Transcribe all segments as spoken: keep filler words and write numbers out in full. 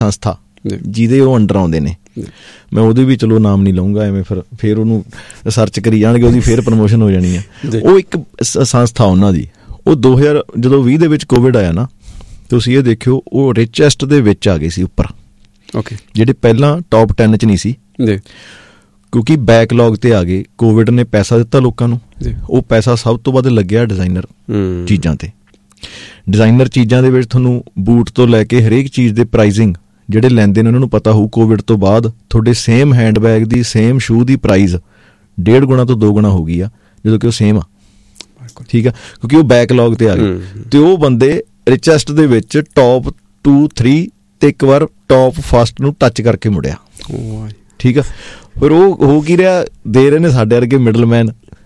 ਸੰਸਥਾ ਜਿਹਦੇ ਉਹ ਅੰਡਰ ਆਉਂਦੇ ਨੇ, ਮੈਂ ਉਹਦੇ ਵੀ ਚਲੋ ਨਾਮ ਨਹੀਂ ਲਊਂਗਾ ਐਵੇਂ, ਫਿਰ ਫਿਰ ਉਹਨੂੰ ਸਰਚ ਕਰੀ ਜਾਣਗੇ, ਉਹਦੀ ਫਿਰ ਪ੍ਰਮੋਸ਼ਨ ਹੋ ਜਾਣੀ ਆ। ਉਹ ਇੱਕ ਸੰਸਥਾ ਉਹਨਾਂ ਦੀ, ਉਹ ਦੋ ਹਜ਼ਾਰ ਜਦੋਂ ਵੀਹ ਦੇ ਵਿੱਚ ਕੋਵਿਡ ਆਇਆ ਨਾ, ਤੁਸੀਂ ਇਹ ਦੇਖਿਓ ਉਹ ਰਿਚੈਸਟ ਦੇ ਵਿੱਚ ਆ ਗਏ ਸੀ ਉੱਪਰ, ਓਕੇ, ਜਿਹੜੇ ਪਹਿਲਾਂ ਟੌਪ ਟੈਨ 'ਚ ਨਹੀਂ ਸੀ, ਕਿਉਂਕਿ ਬੈਕਲੌਗ ਤੇ ਆ ਗਏ। ਕੋਵਿਡ ਨੇ ਪੈਸਾ ਦਿੱਤਾ ਲੋਕਾਂ ਨੂੰ, ਉਹ ਪੈਸਾ ਸਭ ਤੋਂ ਵੱਧ ਲੱਗਿਆ ਡਿਜ਼ਾਈਨਰ ਚੀਜ਼ਾਂ ਤੇ। ਡਿਜ਼ਾਈਨਰ ਚੀਜ਼ਾਂ ਦੇ ਵਿੱਚ ਤੁਹਾਨੂੰ ਬੂਟ ਤੋਂ ਲੈ ਕੇ ਹਰੇਕ ਚੀਜ਼ ਦੇ ਪ੍ਰਾਈਸਿੰਗ ਜਿਹੜੇ ਲੈਂਦੇ ਨੇ ਉਹਨਾਂ ਨੂੰ ਪਤਾ ਹੋਊ, ਕੋਵਿਡ ਤੋਂ ਬਾਅਦ ਤੁਹਾਡੇ ਸੇਮ ਹੈਂਡਬੈਗ ਦੀ, ਸੇਮ ਸ਼ੂ ਦੀ ਪ੍ਰਾਈਸ ਡੇਢ ਗੁਣਾ ਤੋਂ ਦੋ ਗੁਣਾ ਹੋ ਗਈ ਆ, ਜਦੋਂ ਕਿ ਉਹ ਸੇਮ ਆ, ਠੀਕ ਆ, ਕਿਉਂਕਿ ਉਹ ਬੈਕਲੌਗ ਤੇ ਆ ਗਏ। ਤੇ ਉਹ ਬੰਦੇ ਰਿਚੈਸਟ ਦੇ ਵਿੱਚ ਟੌਪ ਟੂ ਥਰੀ ਤੇ ਇੱਕ ਵਾਰ ਟੌਪ ਫਸਟ ਨੂੰ ਟੱਚ ਕਰਕੇ ਮੁੜਿਆ, ਠੀਕ ਆ। ਫਿਰ ਉਹ ਹੋ ਕੀ ਰਿਹਾ, ਦੇ ਰਹੇ ਨੇ ਸਾਡੇ ਵਰਗੇ ਮਿਡਲਮੈਨ,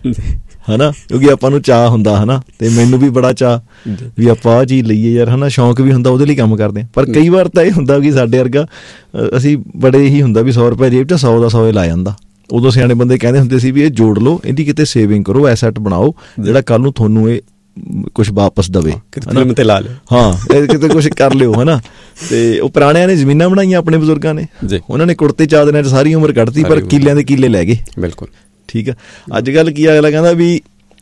ਹੈ ਨਾ, ਕਿਉਂਕਿ ਆਪਾਂ ਨੂੰ ਚਾਅ ਹੁੰਦਾ, ਹੈ ਨਾ, ਅਤੇ ਮੈਨੂੰ ਵੀ ਬੜਾ ਚਾਅ ਵੀ ਆਪਾਂ ਆਹ ਚੀਜ਼ ਲਈਏ ਯਾਰ, ਹੈ ਨਾ, ਸ਼ੌਂਕ ਵੀ ਹੁੰਦਾ, ਉਹਦੇ ਲਈ ਕੰਮ ਕਰਦੇ ਹਾਂ। ਪਰ ਕਈ ਵਾਰ ਤਾਂ ਇਹ ਹੁੰਦਾ ਕਿ ਸਾਡੇ ਵਰਗਾ ਅਸੀਂ ਬੜੇ ਹੀ ਹੁੰਦਾ ਵੀ ਸੌ ਰੁਪਏ ਜੇਬ 'ਚ ਸੌ ਦਾ ਸੌ ਲਾ ਜਾਂਦਾ। ਉਦੋਂ ਸਿਆਣੇ ਬੰਦੇ ਕਹਿੰਦੇ ਹੁੰਦੇ ਸੀ ਵੀ ਇਹ ਜੋੜ ਲਓ, ਇਹਦੀ ਕਿਤੇ ਸੇਵਿੰਗ ਕਰੋ, ਐਸੈਟ ਬਣਾਓ ਜਿਹੜਾ ਕੱਲ੍ਹ ਨੂੰ ਤੁਹਾਨੂੰ ਇਹ ਕੁਛ ਵਾਪਸ ਦੇਵੇ, ਤੇ ਲਾ ਲਿਓ, ਹਾਂ ਇਹ ਕਿਤੇ ਕੁਛ ਕਰ ਲਿਓ, ਹੈ ਨਾ। ਅਤੇ ਉਹ ਪੁਰਾਣਿਆਂ ਨੇ ਜ਼ਮੀਨਾਂ ਬਣਾਈਆਂ ਆਪਣੇ ਬਜ਼ੁਰਗਾਂ ਨੇ, ਉਹਨਾਂ ਨੇ ਕੁੜਤੇ ਚਾਦਰਿਆਂ 'ਚ ਸਾਰੀ ਉਮਰ ਕੱਢਤੀ, ਪਰ ਕਿੱਲਿਆਂ ਦੇ ਕਿੱਲੇ ਲੈ ਗਏ। ਬਿਲਕੁਲ ਠੀਕ ਆ। ਅੱਜ ਕੱਲ੍ਹ ਕੀ ਅਗਲਾ ਕਹਿੰਦਾ ਵੀ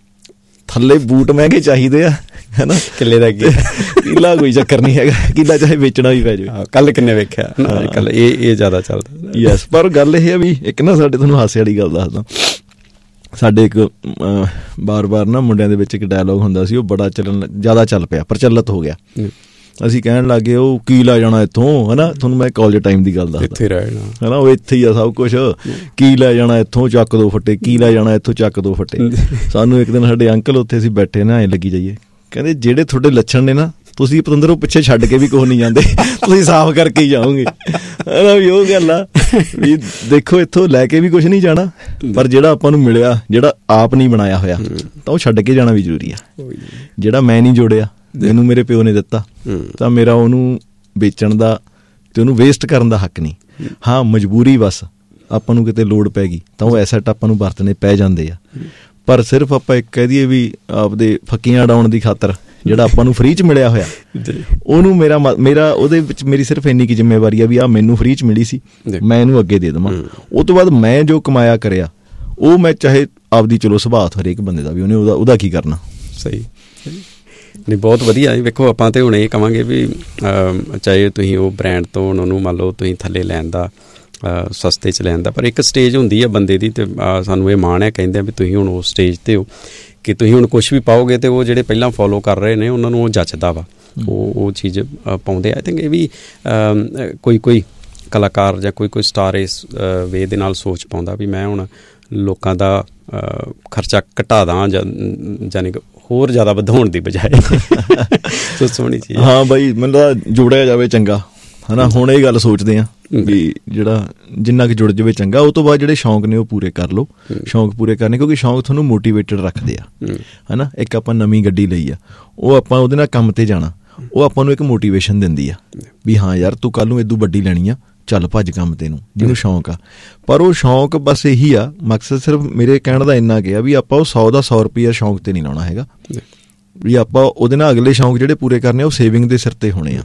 ਥੱਲੇ ਬੂਟ ਮਹਿੰਗੇ ਚਾਹੀਦੇ ਆ, ਹੈ ਨਾ, ਕਿੱਲੇ ਦਾ ਕੀ ਕਿੱਲਾ ਕੋਈ ਚੱਕਰ ਨਹੀਂ ਹੈਗਾ, ਕਿੱਲਾ ਚਾਹੇ ਵੇਚਣਾ ਵੀ ਪੈ ਜਾਵੇ। ਕੱਲ੍ਹ ਕਿੰਨੇ ਵੇਖਿਆ ਅੱਜ ਕੱਲ੍ਹ ਇਹ ਇਹ ਜ਼ਿਆਦਾ ਚੱਲਦਾ। ਯੈਸ, ਪਰ ਗੱਲ ਇਹ ਆ ਵੀ ਇੱਕ ਨਾ ਸਾਡੇ ਤੁਹਾਨੂੰ ਹਾਸੇ ਵਾਲੀ ਗੱਲ ਦੱਸਦਾ। ਸਾਡੇ ਇੱਕ ਬਾਰ ਬਾਰ ਨਾ ਮੁੰਡਿਆਂ ਦੇ ਵਿੱਚ ਇੱਕ ਡਾਇਲੋਗ ਹੁੰਦਾ ਸੀ, ਉਹ ਬੜਾ ਚੱਲਣ ਜ਼ਿਆਦਾ ਚੱਲ ਪਿਆ, ਪ੍ਰਚਲਿਤ ਹੋ ਗਿਆ। ਅਸੀਂ ਕਹਿਣ ਲੱਗ ਗਏ ਉਹ ਕੀ ਲੈ ਜਾਣਾ ਇੱਥੋਂ, ਹੈ ਨਾ, ਤੁਹਾਨੂੰ ਮੈਂ ਕਾਲਜ ਟਾਈਮ ਦੀ ਗੱਲ ਦੱਸਦਾ, ਇੱਥੇ ਰਹਿਣਾ, ਹੈ ਨਾ, ਉਹ ਇੱਥੇ ਹੀ ਆ ਸਭ ਕੁਛ, ਕੀ ਲੈ ਜਾਣਾ ਇੱਥੋਂ ਚੱਕ ਦੋ ਫੱਟੇ, ਕੀ ਲੈ ਜਾਣਾ ਇੱਥੋਂ ਚੱਕ ਦੋ ਫੱਟੇ। ਸਾਨੂੰ ਇੱਕ ਦਿਨ ਸਾਡੇ ਅੰਕਲ ਉੱਥੇ ਅਸੀਂ ਬੈਠੇ ਨਾ, ਐਂ ਲੱਗੀ ਜਾਈਏ, ਕਹਿੰਦੇ ਜਿਹੜੇ ਤੁਹਾਡੇ ਲੱਛਣ ਨੇ ਨਾ, ਤੁਸੀਂ ਪਤੰਦਰੋਂ ਪਿੱਛੇ ਛੱਡ ਕੇ ਵੀ ਕੁਛ ਨਹੀਂ ਜਾਂਦੇ, ਤੁਸੀਂ ਸਾਫ਼ ਕਰਕੇ ਹੀ ਜਾਓਗੇ, ਹੈ ਨਾ। ਵੀ ਉਹ ਗੱਲ ਆ ਵੀ ਦੇਖੋ ਇੱਥੋਂ ਲੈ ਕੇ ਵੀ ਕੁਛ ਨਹੀਂ ਜਾਣਾ, ਪਰ ਜਿਹੜਾ ਆਪਾਂ ਨੂੰ ਮਿਲਿਆ, ਜਿਹੜਾ ਆਪ ਨਹੀਂ ਬਣਾਇਆ ਹੋਇਆ, ਤਾਂ ਉਹ ਛੱਡ ਕੇ ਜਾਣਾ ਵੀ ਜ਼ਰੂਰੀ ਆ। ਜਿਹੜਾ ਮੈਂ ਨਹੀਂ ਜੋੜਿਆ, ਮੈਨੂੰ ਮੇਰੇ ਪਿਓ ਨੇ ਦਿੱਤਾ, ਤਾਂ ਮੇਰਾ ਉਹਨੂੰ ਵੇਚਣ ਦਾ ਅਤੇ ਉਹਨੂੰ ਵੇਸਟ ਕਰਨ ਦਾ ਹੱਕ ਨਹੀਂ। ਹਾਂ, ਮਜਬੂਰੀ ਬਸ ਆਪਾਂ ਨੂੰ ਕਿਤੇ ਲੋੜ ਪੈ ਗਈ ਤਾਂ ਉਹ ਐਸੈਟ ਆਪਾਂ ਨੂੰ ਵਰਤਣੇ ਪੈ ਜਾਂਦੇ ਆ, ਪਰ ਸਿਰਫ ਆਪਾਂ ਇੱਕ ਕਹਿ ਦਈਏ ਵੀ ਆਪਦੇ ਫੱਕੀਆਂ ਉਡਾਉਣ ਦੀ ਖਾਤਰ ਜਿਹੜਾ ਆਪਾਂ ਨੂੰ ਫ੍ਰੀ 'ਚ ਮਿਲਿਆ ਹੋਇਆ, ਉਹਨੂੰ ਮੇਰਾ ਮੇਰਾ ਉਹਦੇ ਵਿੱਚ ਮੇਰੀ ਸਿਰਫ ਇੰਨੀ ਕੁ ਜ਼ਿੰਮੇਵਾਰੀ ਆ ਵੀ ਆਹ ਮੈਨੂੰ ਫ੍ਰੀ 'ਚ ਮਿਲੀ ਸੀ, ਮੈਂ ਇਹਨੂੰ ਅੱਗੇ ਦੇ ਦੇਵਾਂ। ਉਹ ਤੋਂ ਬਾਅਦ ਮੈਂ ਜੋ ਕਮਾਇਆ ਕਰਿਆ, ਉਹ ਮੈਂ ਚਾਹੇ ਆਪਦੀ, ਚਲੋ ਸੁਭਾਅ ਹਰੇਕ ਬੰਦੇ ਦਾ ਵੀ, ਉਹਨੇ ਉਹਦਾ ਉਹਦਾ ਕੀ ਕਰਨਾ। ਸਹੀ ਨਹੀਂ, ਬਹੁਤ ਵਧੀਆ। ਵੇਖੋ ਆਪਾਂ ਤਾਂ ਹੁਣ ਇਹ ਕਹਾਂਗੇ ਵੀ ਚਾਹੇ ਤੁਸੀਂ ਉਹ ਬ੍ਰਾਂਡ ਤੋਂ ਉਹਨਾਂ ਨੂੰ ਮੰਨ ਲਓ ਤੁਸੀਂ ਥੱਲੇ ਲੈਣ ਦਾ, ਸਸਤੇ 'ਚ ਲੈਣ ਦਾ, ਪਰ ਇੱਕ ਸਟੇਜ ਹੁੰਦੀ ਆ ਬੰਦੇ ਦੀ, ਅਤੇ ਸਾਨੂੰ ਇਹ ਮਾਣ ਹੈ ਕਹਿੰਦੇ ਆ ਵੀ ਤੁਸੀਂ ਹੁਣ ਉਸ ਸਟੇਜ 'ਤੇ ਹੋ ਕਿ ਤੁਸੀਂ ਹੁਣ ਕੁਛ ਵੀ ਪਾਓਗੇ ਅਤੇ ਉਹ ਜਿਹੜੇ ਪਹਿਲਾਂ ਫੋਲੋ ਕਰ ਰਹੇ ਨੇ ਉਹਨਾਂ ਨੂੰ ਉਹ ਜੱਚਦਾ ਵਾ, ਉਹ ਉਹ ਚੀਜ਼ ਪਾਉਂਦੇ ਆ। ਆਈ ਥਿੰਕ ਇਹ ਵੀ ਕੋਈ ਕੋਈ ਕਲਾਕਾਰ ਜਾਂ ਕੋਈ ਕੋਈ ਸਟਾਰ ਇਸ ਵੇ ਦੇ ਨਾਲ ਸੋਚ ਪਾਉਂਦਾ ਵੀ ਮੈਂ ਹੁਣ ਲੋਕਾਂ ਦਾ ਖਰਚਾ ਘਟਾ ਦਾਂ, ਜਾਂ ਯਾਨੀ ਕਿ ਹੋਰ ਜ਼ਿਆਦਾ ਵਧਾਉਣ ਦੀ ਬਜਾਏ। ਸੋ ਸੋਹਣੀ ਚੀਜ਼। ਹਾਂ ਬਾਈ, ਮੈਨੂੰ ਤਾਂ ਜੋੜਿਆ ਜਾਵੇ ਚੰਗਾ, ਹੈ ਨਾ। ਹੁਣ ਇਹ ਗੱਲ ਸੋਚਦੇ ਹਾਂ ਵੀ ਜਿਹੜਾ ਜਿੰਨਾ ਕੁ ਜੁੜ ਜਾਵੇ ਚੰਗਾ। ਉਹ ਤੋਂ ਬਾਅਦ ਜਿਹੜੇ ਸ਼ੌਂਕ ਨੇ ਉਹ ਪੂਰੇ ਕਰ ਲਓ, ਸ਼ੌਂਕ ਪੂਰੇ ਕਰਨੇ, ਕਿਉਂਕਿ ਸ਼ੌਂਕ ਤੁਹਾਨੂੰ ਮੋਟੀਵੇਟਡ ਰੱਖਦੇ ਆ, ਹੈ ਨਾ। ਇੱਕ ਆਪਾਂ ਨਵੀਂ ਗੱਡੀ ਲਈ ਆ, ਉਹ ਆਪਾਂ ਉਹਦੇ ਨਾਲ ਕੰਮ 'ਤੇ ਜਾਣਾ, ਉਹ ਆਪਾਂ ਨੂੰ ਇੱਕ ਮੋਟੀਵੇਸ਼ਨ ਦਿੰਦੀ ਆ ਵੀ ਹਾਂ ਯਾਰ ਤੂੰ ਕੱਲ੍ਹ ਨੂੰ ਇੱਦੋਂ ਵੱਡੀ ਲੈਣੀ ਆ, ਚੱਲ ਭੱਜ ਕੰਮ ਤੈਨੂੰ, ਜਿਹਨੂੰ ਸ਼ੌਂਕ ਆ। ਪਰ ਉਹ ਸ਼ੌਂਕ ਬਸ ਇਹੀ ਆ, ਮਕਸਦ ਸਿਰਫ ਮੇਰੇ ਕਹਿਣ ਦਾ ਇੰਨਾ ਗਿਆ ਵੀ ਆਪਾਂ ਉਹ ਸੌ ਦਾ ਸੌ ਰੁਪਈਆ ਸ਼ੌਂਕ 'ਤੇ ਨਹੀਂ ਲਾਉਣਾ ਹੈਗਾ, ਵੀ ਆਪਾਂ ਉਹਦੇ ਨਾਲ ਅਗਲੇ ਸ਼ੌਂਕ ਜਿਹੜੇ ਪੂਰੇ ਕਰਨੇ ਉਹ ਸੇਵਿੰਗ ਦੇ ਸਿਰ 'ਤੇ ਹੋਣੇ ਆ।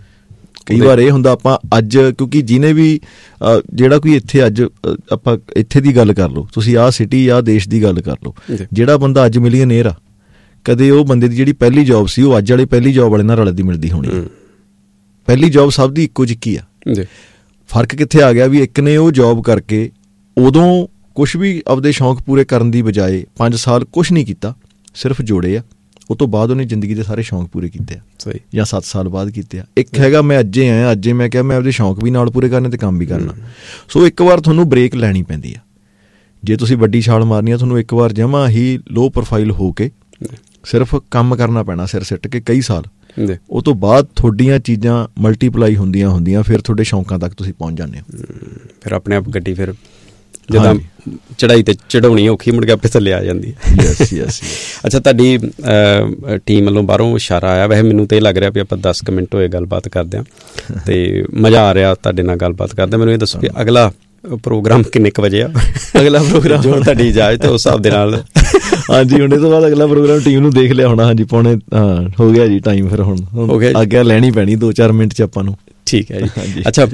ਕਈ ਵਾਰ ਇਹ ਹੁੰਦਾ ਆਪਾਂ ਅੱਜ, ਕਿਉਂਕਿ ਜਿਹਨੇ ਵੀ ਜਿਹੜਾ ਕੋਈ ਇੱਥੇ ਅੱਜ ਆਪਾਂ ਇੱਥੇ ਦੀ ਗੱਲ ਕਰ ਲਓ, ਤੁਸੀਂ ਆਹ ਸਿਟੀ ਆਹ ਦੇਸ਼ ਦੀ ਗੱਲ ਕਰ ਲਓ, ਜਿਹੜਾ ਬੰਦਾ ਅੱਜ ਮਿਲੀਅਨੇਅਰ ਆ, ਕਦੇ ਉਹ ਬੰਦੇ ਦੀ ਜਿਹੜੀ ਪਹਿਲੀ ਜੋਬ ਸੀ ਉਹ ਅੱਜ ਵਾਲੇ ਪਹਿਲੀ ਜੋਬ ਵਾਲੇ ਨਾਲ ਰਲਦੀ ਮਿਲਦੀ ਹੋਣੀ। ਪਹਿਲੀ ਜੋਬ ਸਭ ਦੀ ਇੱਕੋ ਜਿਹੀ ਆ। ਫਰਕ ਕਿੱਥੇ ਆ ਗਿਆ ਵੀ ਇੱਕ ਨੇ ਉਹ ਜੋਬ ਕਰਕੇ ਉਦੋਂ ਕੁਛ ਵੀ ਆਪਦੇ ਸ਼ੌਂਕ ਪੂਰੇ ਕਰਨ ਦੀ ਬਜਾਏ ਪੰਜ ਸਾਲ ਕੁਛ ਨਹੀਂ ਕੀਤਾ, ਸਿਰਫ ਜੋੜੇ ਆ। ਉਹ ਤੋਂ ਬਾਅਦ ਉਹਨੇ ਜ਼ਿੰਦਗੀ ਦੇ ਸਾਰੇ ਸ਼ੌਂਕ ਪੂਰੇ ਕੀਤੇ ਆ, ਸਹੀ, ਜਾਂ ਸੱਤ ਸਾਲ ਬਾਅਦ ਕੀਤੇ ਆ। ਇੱਕ ਹੈਗਾ ਮੈਂ ਅੱਜੇ ਆਇਆ, ਅੱਜੇ ਮੈਂ ਕਿਹਾ ਮੈਂ ਆਪਦੇ ਸ਼ੌਂਕ ਵੀ ਨਾਲ ਪੂਰੇ ਕਰਨੇ ਅਤੇ ਕੰਮ ਵੀ ਕਰਨਾ। ਸੋ ਇੱਕ ਵਾਰ ਤੁਹਾਨੂੰ ਬ੍ਰੇਕ ਲੈਣੀ ਪੈਂਦੀ ਆ। ਜੇ ਤੁਸੀਂ ਵੱਡੀ ਛਾਲ ਮਾਰਨੀ ਆ, ਤੁਹਾਨੂੰ ਇੱਕ ਵਾਰ ਜਮਾਂ ਹੀ ਲੋਅ ਪ੍ਰੋਫਾਈਲ ਹੋ ਕੇ ਸਿਰਫ ਕੰਮ ਕਰਨਾ ਪੈਣਾ ਸਿਰ ਸਿੱਟ ਕੇ ਕਈ ਸਾਲ। ਉਹ ਤੋਂ ਬਾਅਦ ਤੁਹਾਡੀਆਂ ਚੀਜ਼ਾਂ ਮਲਟੀਪਲਾਈ ਹੁੰਦੀਆਂ ਹੁੰਦੀਆਂ ਫਿਰ ਤੁਹਾਡੇ ਸ਼ੌਂਕਾਂ ਤੱਕ ਤੁਸੀਂ ਪਹੁੰਚ ਜਾਂਦੇ ਹੋ। ਫਿਰ ਆਪਣੇ ਆਪ ਗੱਡੀ ਫਿਰ ਜਿੱਦਾਂ ਚੜ੍ਹਾਈ ਤੇ ਚੜਾਉਣੀ ਔਖੀ, ਮੁੜ ਕੇ ਆਪੇ ਥੱਲੇ ਆ ਜਾਂਦੀ ਹੈ। Yes yes. ਅੱਛਾ, ਤੁਹਾਡੀ ਟੀਮ ਵੱਲੋਂ ਬਾਹਰੋਂ ਇਸ਼ਾਰਾ ਆਇਆ, ਵੈਸੇ ਮੈਨੂੰ ਤਾਂ ਇਹ ਲੱਗ ਰਿਹਾ ਵੀ ਆਪਾਂ ਦਸ ਕੁ ਮਿੰਟ ਹੋਏ ਗੱਲਬਾਤ ਕਰਦੇ ਹਾਂ ਅਤੇ ਮਜ਼ਾ ਆ ਰਿਹਾ ਤੁਹਾਡੇ ਨਾਲ ਗੱਲਬਾਤ ਕਰਦੇ। ਮੈਨੂੰ ਇਹ ਦੱਸੋ ਕਿ ਅਗਲਾ ਪ੍ਰੋਗਰਾਮ ਕਿੰਨੇ ਕੁ ਵਜੇ ਆ? ਅਗਲਾ ਪ੍ਰੋਗਰਾਮ ਜੋ ਤੁਹਾਡੀ ਇਜਾਜ਼ਤ ਉਸ ਹਿਸਾਬ ਦੇ ਨਾਲ। ਹਾਂਜੀ, ਹੁਣ ਇਹ ਤੋਂ ਬਾਅਦ ਅਗਲਾ ਪ੍ਰੋਗਰਾਮ ਟੀਮ ਨੂੰ ਦੇਖ ਲਿਆ ਹੋਣਾ। ਹਾਂਜੀ, ਪੌਣੇ ਹਾਂ ਹੋ ਗਿਆ ਜੀ ਟਾਈਮ, ਫਿਰ ਹੁਣ ਹੋ ਗਿਆ, ਆਗਿਆ ਲੈਣੀ ਪੈਣੀ ਦੋ ਚਾਰ ਮਿੰਟ 'ਚ ਆਪਾਂ ਨੂੰ। ਠੀਕ ਹੈ ਜੀ। ਅੱਛਾ,